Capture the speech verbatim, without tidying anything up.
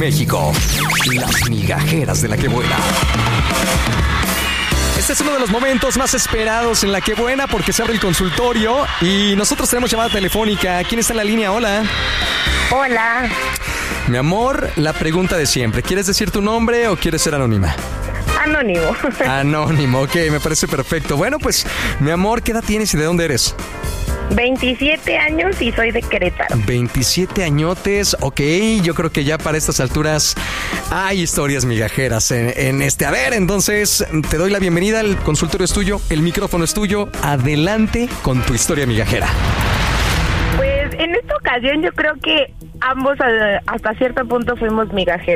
México, las migajeras de La Que Buena. Este es uno de los momentos más esperados en La Que Buena porque se abre el consultorio y nosotros tenemos llamada telefónica. ¿Quién está en la línea? Hola. Hola. Mi amor, la pregunta de siempre. ¿Quieres decir tu nombre o quieres ser anónima? Anónimo. Anónimo, ok, me parece perfecto. Bueno, pues, mi amor, ¿qué edad tienes y de dónde eres? veintisiete años y soy de Querétaro. veintisiete añotes, ok, yo creo que ya para estas alturas hay historias migajeras en, en este. A ver, entonces te doy la bienvenida, el consultorio es tuyo, el micrófono es tuyo, adelante con tu historia migajera. Pues en esta ocasión yo creo que ambos hasta cierto punto fuimos migajeros.